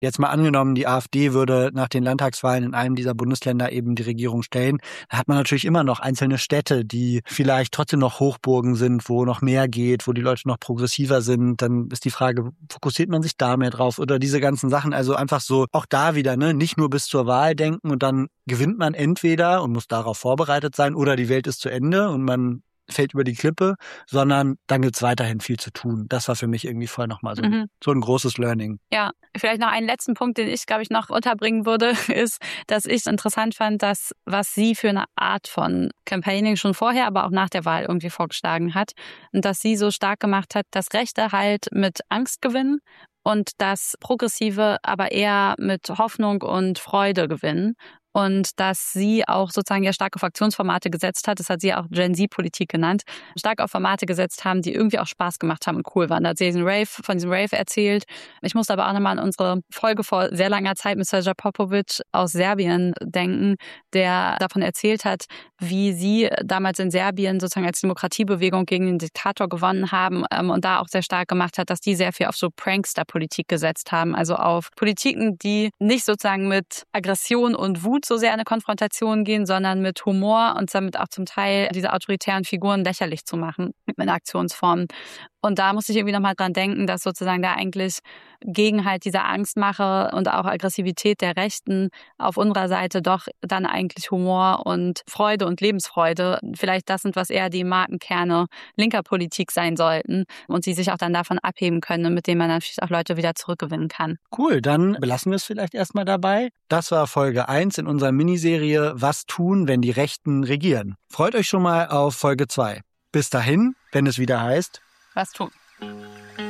Jetzt mal angenommen, die AfD würde nach den Landtagswahlen in einem dieser Bundesländer eben die Regierung stellen. Da hat man natürlich immer noch einzelne Städte, die vielleicht trotzdem noch Hochburgen sind, wo noch mehr geht, wo die Leute noch progressiver sind. Dann ist die Frage, fokussiert man sich da mehr drauf oder diese ganzen Sachen? Also einfach so, auch da wieder, ne, nicht nur bis zur Wahl denken und dann gewinnt man entweder und muss darauf vorbereitet sein oder die Welt ist zu Ende und man fällt über die Klippe, sondern dann gibt's weiterhin viel zu tun. Das war für mich irgendwie voll nochmal so ein großes Learning. Ja, vielleicht noch einen letzten Punkt, den ich, glaube ich, noch unterbringen würde, ist, dass ich interessant fand, dass was sie für eine Art von Campaigning schon vorher, aber auch nach der Wahl irgendwie vorgeschlagen hat und dass sie so stark gemacht hat, dass Rechte halt mit Angst gewinnen und dass Progressive aber eher mit Hoffnung und Freude gewinnen. Und dass sie auch sozusagen ja starke Fraktionsformate gesetzt hat, das hat sie auch Gen-Z-Politik genannt, stark auf Formate gesetzt haben, die irgendwie auch Spaß gemacht haben und cool waren. Da hat sie von diesem Rave erzählt. Ich musste aber auch nochmal an unsere Folge vor sehr langer Zeit mit Srđan Popović aus Serbien denken, der davon erzählt hat, wie sie damals in Serbien sozusagen als Demokratiebewegung gegen den Diktator gewonnen haben und da auch sehr stark gemacht hat, dass die sehr viel auf so Prankster-Politik gesetzt haben, also auf Politiken, die nicht sozusagen mit Aggression und Wut so sehr in eine Konfrontation gehen, sondern mit Humor und damit auch zum Teil diese autoritären Figuren lächerlich zu machen mit Aktionsformen. Und da musste ich irgendwie nochmal dran denken, dass sozusagen da eigentlich gegen halt diese Angstmache und auch Aggressivität der Rechten auf unserer Seite doch dann eigentlich Humor und Freude und Lebensfreude vielleicht das sind, was eher die Markenkerne linker Politik sein sollten und sie sich auch dann davon abheben können, mit denen man natürlich auch Leute wieder zurückgewinnen kann. Cool, dann belassen wir es vielleicht erstmal dabei. Das war Folge 1 in unserer Miniserie Was tun, wenn die Rechten regieren. Freut euch schon mal auf Folge 2. Bis dahin, wenn es wieder heißt Was tun?